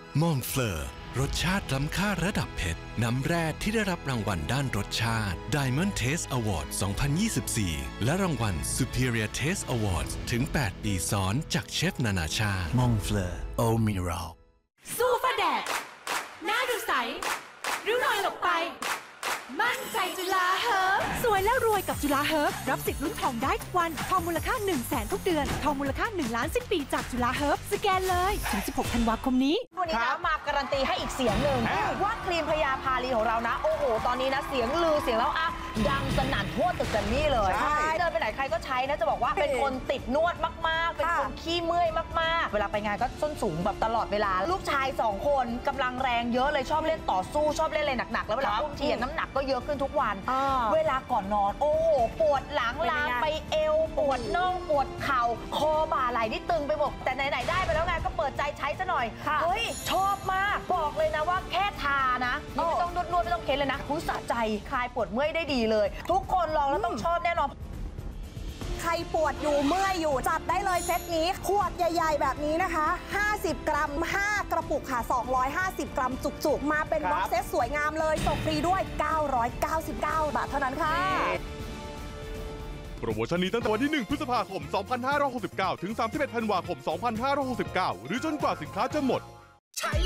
มองเฟลอร์รสชาติล้ำค่าระดับเพชรน้ำแร่ที่ได้รับรางวัลด้านรสชาติ Diamond Taste Award 2024 และรางวัล Superior Taste Awards ถึง 8 ปีซ้อนจากเชฟนานาชาติมองเฟลอร์โอมิรัลสู้ฟ้าแดดหน้าดูใสริ้วรอยหลบไปมั่นใจจุฬาเฮิร์บสวยและรวยกับจุฬาเฮิร์บรับสิทธิ์ลุ้นทองได้ทุกวันทองมูลค่า 100,000 ทุกเดือนทองมูลค่า1 ล้านสิ้นปีจากจุฬาเฮิร์บสแกนเลยถึง 16 ธันวาคมนี้วันนี้นะมาการันตีให้อีกเสียงหนึ่งว่าครีมพยาพาลีของเรานะโอ้โหตอนนี้นะเสียงลือเสียงแล้วอ่ะดังสนั่นทั่วตึกกันนี่เลยเดินไปไหนใครก็ใช้นะจะบอกว่าเป็นคนติดนวดมากๆเป็นคนขี้เมื่อยมากๆเวลาไปงานก็ส้นสูงแบบตลอดเวลาลูกชาย2 คนกำลังแรงเยอะเลยชอบเล่นต่อสู้ชอบเล่นอะไรหนักๆแล้วเวลาอุ้มเทียนน้ำหนักก็เยอะขึ้นทุกวันเวลาก่อนนอนโอ้โหปวดหลังลามไปเอวปวดน่องปวดเข่าคอบ่าไหล่ที่ตึงไปหมดแต่ไหนๆได้ไปแล้วไงก็เปิดใจใช้ซะหน่อยเฮ้ยชอบมากบอกเลยนะว่าแค่ทานะไม่ต้องนวดไม่ต้องเค้นเลยนะคุณสะใจคลายปวดเมื่อยได้ดีเลยทุกคนลองแล้วต้องชอบแน่นอนใครปวดอยู่เมื่อยอยู่จัดได้เลยเซตนี้ขวดใหญ่ๆแบบนี้นะคะ50 กรัม5 กระปุกค่ะ250 กรัมจุกๆมาเป็นบ็อกเซตสวยงามเลยส่งฟรีด้วย999 บาทเท่านั้นค่ะโปรโมชั่นนี้ตั้งแต่วันที่ 1 พฤษภาคม 2569 ถึง 31 ธันวาคม 2569 หรือจนกว่าสินค้าจะหมด